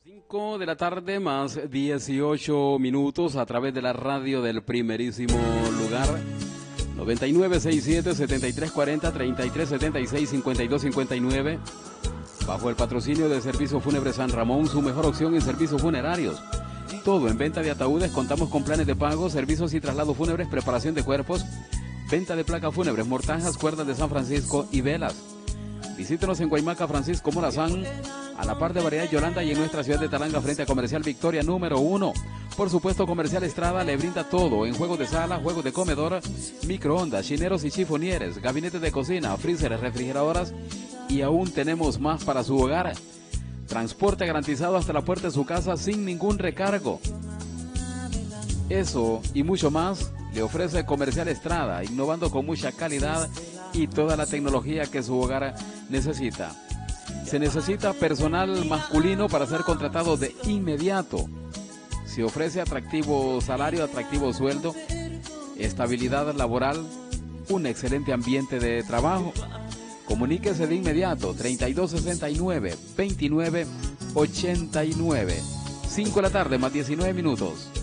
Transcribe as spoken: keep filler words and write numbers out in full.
cinco de la tarde más dieciocho minutos a través de la radio del primerísimo lugar. noventa y nueve sesenta y siete setenta y tres cuarenta treinta y tres setenta y seis cincuenta y dos cincuenta y nueve. Bajo el patrocinio de Servicio Fúnebre San Ramón, su mejor opción en servicios funerarios. Todo en venta de ataúdes, contamos con planes de pago, servicios y traslados fúnebres, preparación de cuerpos, venta de placas fúnebres, mortajas, cuerdas de San Francisco y velas. Visítenos en Guaymaca, Francisco Morazán, a la par de Variedad Yolanda y en nuestra ciudad de Talanga, frente a Comercial Victoria número uno. Por supuesto, Comercial Estrada le brinda todo en juegos de sala, juegos de comedor, microondas, chineros y chifonieres, gabinetes de cocina, freezers, refrigeradoras y aún tenemos más para su hogar. Transporte garantizado hasta la puerta de su casa sin ningún recargo. Eso y mucho más le ofrece Comercial Estrada, innovando con mucha calidad y toda la tecnología que su hogar necesita. Se necesita personal masculino para ser contratado de inmediato. Se ofrece atractivo salario, atractivo sueldo, estabilidad laboral, un excelente ambiente de trabajo. Comuníquese de inmediato, treinta y dos sesenta y nueve veintinueve ochenta y nueve. cinco de la tarde más diecinueve minutos.